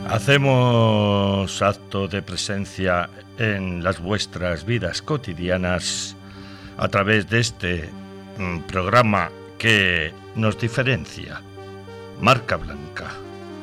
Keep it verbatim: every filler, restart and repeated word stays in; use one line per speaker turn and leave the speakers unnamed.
Hacemos acto de presencia en las vuestras vidas cotidianas a través de este mm, programa que nos diferencia, Marca Blanca.